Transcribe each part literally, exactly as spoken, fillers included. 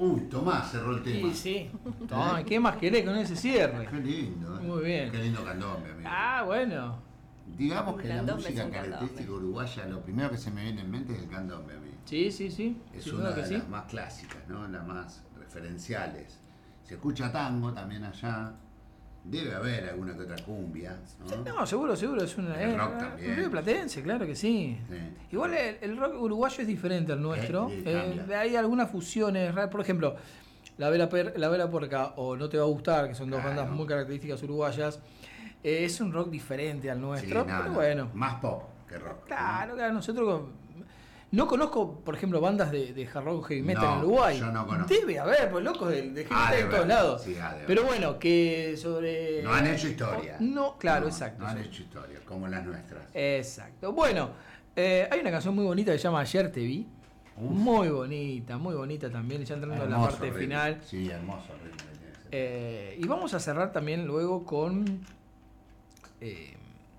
Uy, Tomás cerró el tema. Sí, sí. Tomás, ¿qué más querés con ese cierre? Qué lindo, ¿eh? Muy bien. Qué lindo candombe, amigo. Ah, bueno. Digamos que la Candombe música es un característica candombe. uruguaya, lo primero que se me viene en mente es el candombe, amigo. Sí, sí, sí. Es Sin una duda de que sí. las más clásicas, ¿no? Las más referenciales. Se escucha tango también allá. Debe haber alguna que otra cumbia, ¿no? No, seguro, seguro. Es una. El eh, rock también. un río platense, claro que sí. Sí. Igual el, el rock uruguayo es diferente al nuestro. Eh, sí, Eh, cambia. hay algunas fusiones raras. Por ejemplo, La Vela, Per- La Vela Puerca o No Te Va a Gustar, que son dos Claro. bandas muy características uruguayas. Eh, es un rock diferente al nuestro, Sí, no, pero no. bueno. Más pop que rock. Claro, claro, nosotros no conozco, por ejemplo, bandas de, de hard rock heavy metal No, en Uruguay. yo no conozco. Debe haber, pues locos de, de heavy Ah, metal debe en todos haber, lados. sí, ah, debe Pero haber. bueno, que sobre. No han hecho historia. No, claro, No, exacto. No han sí. hecho historia, como las nuestras. Exacto. Bueno, eh, hay una canción muy bonita que se llama Ayer Te Vi. Uf. Muy bonita, muy bonita también, ya entrando en la Hermoso parte ritmo. final. Sí, hermoso ritmo. tiene ese. Eh, y vamos a cerrar también luego con. eh,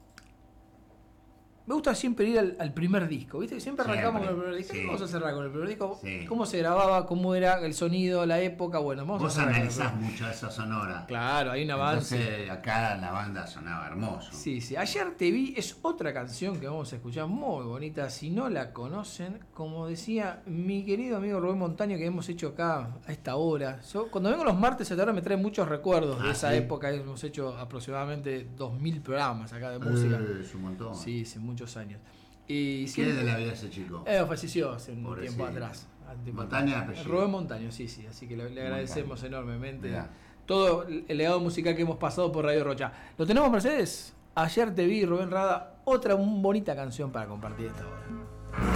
me gusta siempre ir al, al primer disco, ¿viste? Siempre arrancamos Siempre, con el primer disco. sí. Vamos a cerrar con el primer disco. Sí. ¿Cómo se grababa? ¿Cómo era el sonido, la época? Bueno, vamos Vos a cerrar con el analizás primer- mucho esa sonora. Claro, hay un avance. Entonces acá la banda sonaba hermoso. Sí, sí. Ayer Te Vi es otra canción que vamos a escuchar muy bonita. Si no la conocen, como decía mi querido amigo Rubén Montaño, que hemos hecho acá a esta hora. Yo, cuando vengo los martes a esta hora me trae muchos recuerdos de Ah, esa ¿sí? época. Hemos hecho aproximadamente dos mil programas acá de música. Eh, es un montón. Sí, hace muchos años. Y ¿Qué siempre- es de la vida de ese chico? Eh, falleció hace un Pobrecito. tiempo atrás. un tiempo Montaña, atrás. apellido. Rubén Montaño, sí, sí. Así que le, le agradecemos Montaño. enormemente Mirá. todo el legado musical que hemos pasado por Radio Rocha. ¿Lo tenemos, Mercedes? Ayer Te Vi, Rubén Rada. Otra bonita canción para compartir esta hora.